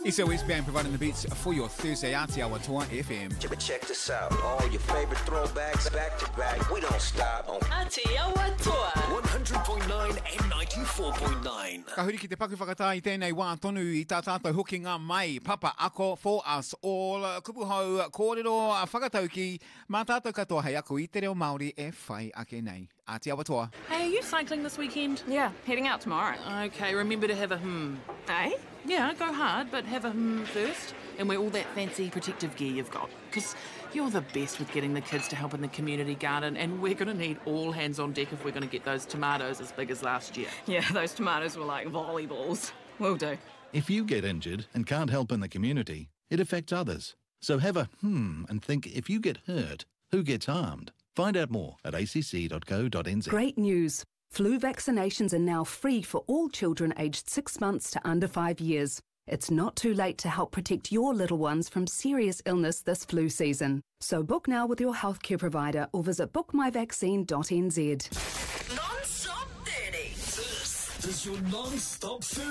It's always been providing the beats for your Thursday Ati Awatua FM. Check this out. All your favorite throwbacks back to back. We don't stop on Ati Awatua 100.9 and 94.9. Ka huri ki te paku whakatai tēnei wā tonu I tā tātou hoki ngā mai. Papa ako for us all. Kupu hau kōrero whakatau ki mā tātou katoa hei ako I te reo Māori e whai ake nei. Ati Awatua. Hey, are you cycling this weekend? Yeah, heading out tomorrow. Okay, remember to have a Eh? Yeah, go hard, but have a first. And wear all that fancy protective gear you've got. Because you're the best with getting the kids to help in the community garden, and we're going to need all hands on deck if we're going to get those tomatoes as big as last year. Yeah, those tomatoes were like volleyballs. Will do. If you get injured and can't help in the community, it affects others. So have a and think if you get hurt, who gets harmed? Find out more at acc.co.nz. Great news. Flu vaccinations are now free for all children aged 6 months to under 5 years. It's not too late to help protect your little ones from serious illness this flu season. So book now with your healthcare provider or visit bookmyvaccine.nz. Non-stop 30. This is your non-stop 30.